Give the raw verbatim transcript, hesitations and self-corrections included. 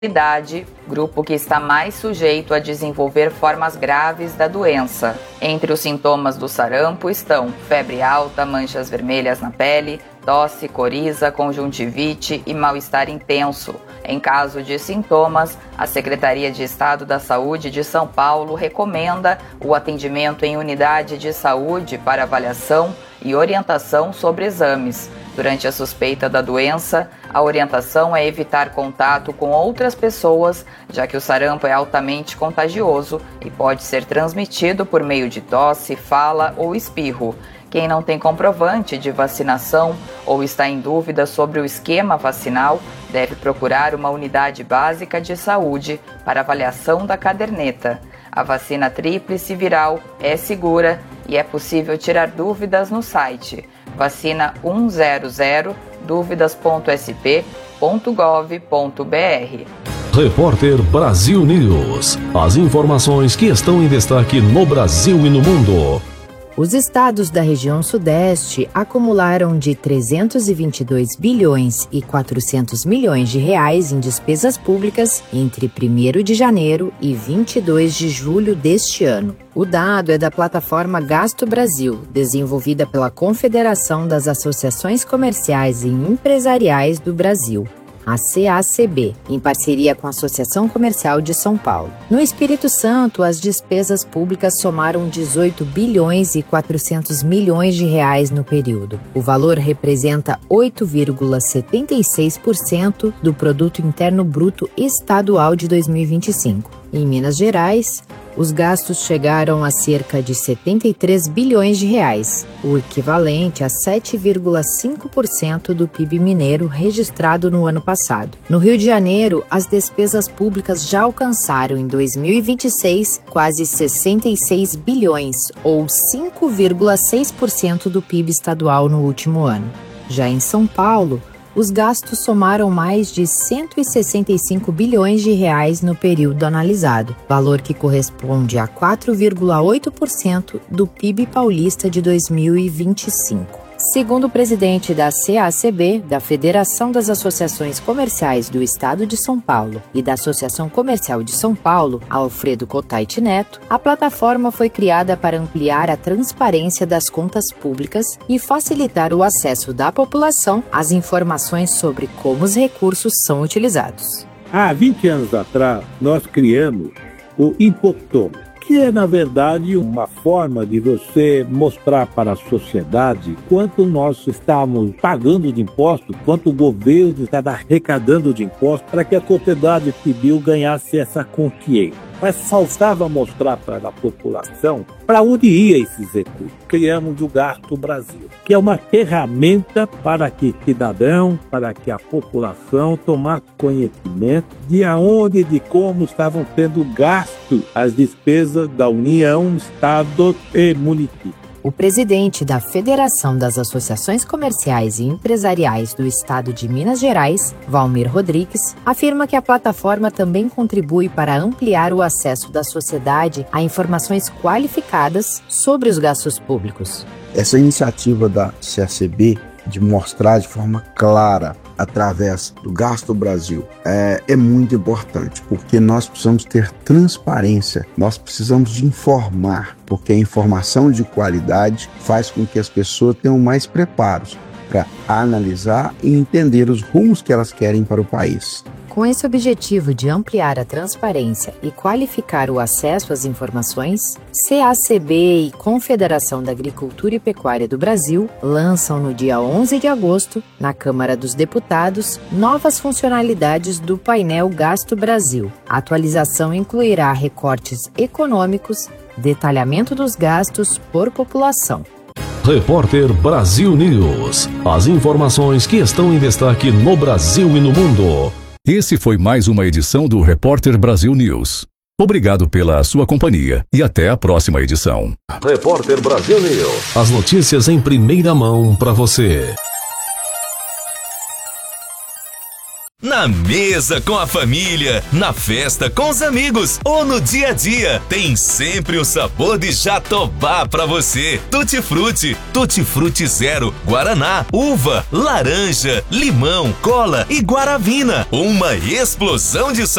idade, grupo que está mais sujeito a desenvolver formas graves da doença. Entre os sintomas do sarampo estão febre alta, manchas vermelhas na pele, tosse, coriza, conjuntivite e mal-estar intenso. Em caso de sintomas, a Secretaria de Estado da Saúde de São Paulo recomenda o atendimento em unidade de saúde para avaliação e orientação sobre exames. Durante a suspeita da doença, a orientação é evitar contato com outras pessoas, já que o sarampo é altamente contagioso e pode ser transmitido por meio de tosse, fala ou espirro. Quem não tem comprovante de vacinação ou está em dúvida sobre o esquema vacinal deve procurar uma unidade básica de saúde para avaliação da caderneta. A vacina tríplice viral é segura e é possível tirar dúvidas no site vacina cem dúvidas ponto s p ponto gov ponto b r. Repórter Brasil News. As informações que estão em destaque no Brasil e no mundo. Os estados da região sudeste acumularam de trezentos e vinte e dois bilhões e quatrocentos milhões de reais em despesas públicas entre primeiro de janeiro e vinte e dois de julho deste ano. O dado é da plataforma Gasto Brasil, desenvolvida pela Confederação das Associações Comerciais e Empresariais do Brasil, a C A C B, em parceria com a Associação Comercial de São Paulo. No Espírito Santo, as despesas públicas somaram dezoito bilhões e quatrocentos milhões de reais no período. O valor representa oito vírgula setenta e seis por cento do Produto Interno Bruto Estadual de dois mil e vinte e cinco. Em Minas Gerais, os gastos chegaram a cerca de setenta e três bilhões de reais, o equivalente a sete vírgula cinco por cento do P I B mineiro registrado no ano passado. No Rio de Janeiro, as despesas públicas já alcançaram em dois mil e vinte e seis quase sessenta e seis bilhões, ou cinco vírgula seis por cento do P I B estadual no último ano. Já em São Paulo, os gastos somaram mais de cento e sessenta e cinco bilhões de reais no período analisado, valor que corresponde a quatro vírgula oito por cento do P I B paulista de dois mil e vinte e cinco. Segundo o presidente da C A C B, da Federação das Associações Comerciais do Estado de São Paulo e da Associação Comercial de São Paulo, Alfredo Cotait Neto, a plataforma foi criada para ampliar a transparência das contas públicas e facilitar o acesso da população às informações sobre como os recursos são utilizados. Há vinte anos atrás, nós criamos o Impoctômetro, que é, na verdade, uma forma de você mostrar para a sociedade quanto nós estamos pagando de impostos, quanto o governo está arrecadando de impostos, para que a sociedade civil ganhasse essa consciência. Mas faltava mostrar para a população para onde ia esses recursos. Criamos o Gasto Brasil, que é uma ferramenta para que cidadão, para que a população tomasse conhecimento de aonde e de como estavam sendo gastos as despesas da União, Estado e município. O presidente da Federação das Associações Comerciais e Empresariais do Estado de Minas Gerais, Valmir Rodrigues, afirma que a plataforma também contribui para ampliar o acesso da sociedade a informações qualificadas sobre os gastos públicos. Essa iniciativa da C A C B de mostrar de forma clara através do Gasto Brasil é, é muito importante, porque nós precisamos ter transparência, nós precisamos de informar, porque a informação de qualidade faz com que as pessoas tenham mais preparos para analisar e entender os rumos que elas querem para o país. Com esse objetivo de ampliar a transparência e qualificar o acesso às informações, C A C B e Confederação da Agricultura e Pecuária do Brasil lançam no dia onze de agosto, na Câmara dos Deputados, novas funcionalidades do painel Gasto Brasil. A atualização incluirá recortes econômicos, detalhamento dos gastos por população. Repórter Brasil News. As informações que estão em destaque no Brasil e no mundo. Esse foi mais uma edição do Repórter Brasil News. Obrigado pela sua companhia e até a próxima edição. Repórter Brasil News. As notícias em primeira mão para você. Na mesa com a família, na festa com os amigos ou no dia a dia, tem sempre o sabor de Jatobá pra você. Tutti Frutti, Tutti Frutti Zero, Guaraná, uva, laranja, limão, cola e guaravina. Uma explosão de sabor.